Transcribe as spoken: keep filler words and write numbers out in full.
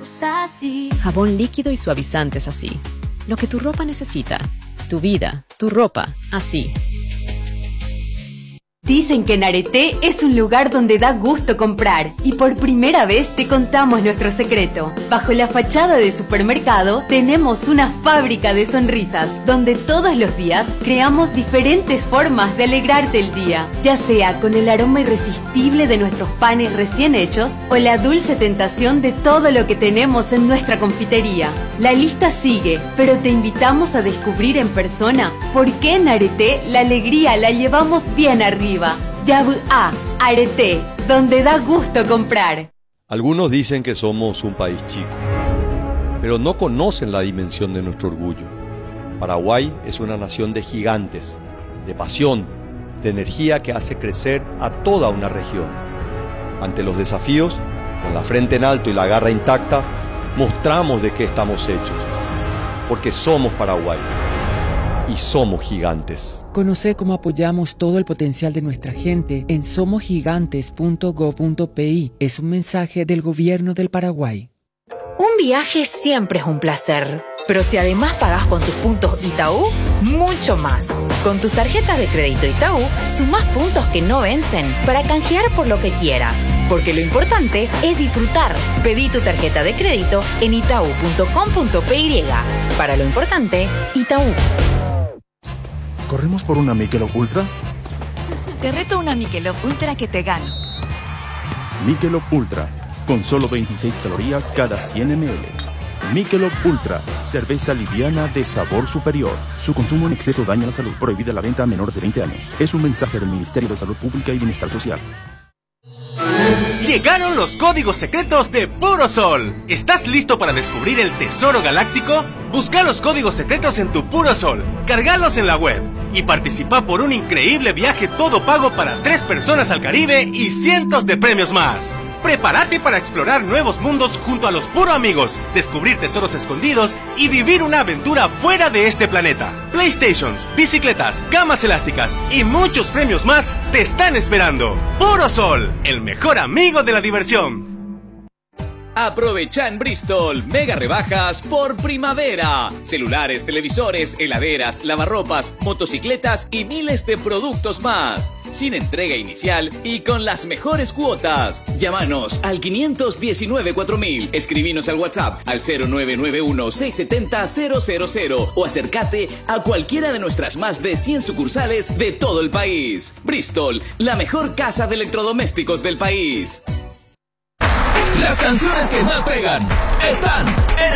Usa así. Jabón líquido y suavizantes así. Lo que tu ropa necesita. Tu vida, tu ropa, así. Dicen que Nareté es un lugar donde da gusto comprar y por primera vez te contamos nuestro secreto. Bajo la fachada de supermercado tenemos una fábrica de sonrisas donde todos los días creamos diferentes formas de alegrarte el día, ya sea con el aroma irresistible de nuestros panes recién hechos o la dulce tentación de todo lo que tenemos en nuestra confitería. La lista sigue, pero te invitamos a descubrir en persona por qué en Nareté la alegría la llevamos bien arriba. Yabu A, Areté, donde da gusto comprar. Algunos dicen que somos un país chico, pero no conocen la dimensión de nuestro orgullo. Paraguay es una nación de gigantes, de pasión, de energía que hace crecer a toda una región. Ante los desafíos, con la frente en alto y la garra intacta, mostramos de qué estamos hechos, porque somos Paraguay. Y somos gigantes. Conoce cómo apoyamos todo el potencial de nuestra gente en somos gigantes punto gob punto pi. Es un mensaje del Gobierno del Paraguay. Un viaje siempre es un placer, pero si además pagás con tus puntos Itaú, mucho más. Con tus tarjetas de crédito Itaú, sumás puntos que no vencen para canjear por lo que quieras. Porque lo importante es disfrutar. Pedí tu tarjeta de crédito en itaú punto com punto pi. Para lo importante, Itaú. ¿Corremos por una Michelob Ultra? Te reto una Michelob Ultra que te gano. Michelob Ultra, con solo veintiséis calorías cada cien mililitros. Michelob Ultra, cerveza liviana de sabor superior. Su consumo en exceso daña la salud. Prohibida la venta a menores de veinte años. Es un mensaje del Ministerio de Salud Pública y Bienestar Social. Llegaron los códigos secretos de Puro Sol. ¿Estás listo para descubrir el tesoro galáctico? Busca los códigos secretos en tu Puro Sol, cargalos en la web y participa por un increíble viaje todo pago para tres personas al Caribe y cientos de premios más. Prepárate para explorar nuevos mundos junto a los Puro Amigos, descubrir tesoros escondidos y vivir una aventura fuera de este planeta. PlayStations, bicicletas, camas elásticas y muchos premios más te están esperando. Puro Sol, el mejor amigo de la diversión. Aprovecha en Bristol mega rebajas por primavera. Celulares, televisores, heladeras, lavarropas, motocicletas y miles de productos más. Sin entrega inicial y con las mejores cuotas. Llámanos al quinientos diecinueve cuatro mil. Escribinos al WhatsApp al cero nueve nueve uno seis siete cero cero cero cero o acércate a cualquiera de nuestras más de cien sucursales de todo el país. Bristol, la mejor casa de electrodomésticos del país. Las canciones que más pegan están